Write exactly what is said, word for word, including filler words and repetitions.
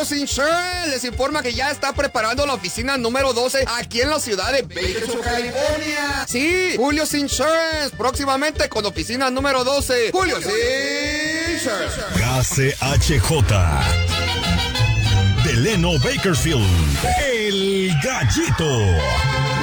Julio's Insurance les informa que ya está preparando la oficina número doce aquí en la ciudad de Bakersfield, California. Sí, Julio's Insurance, próximamente con oficina número doce. Julio's Insurance. K C H J. Delano Bakersfield, el Gallito.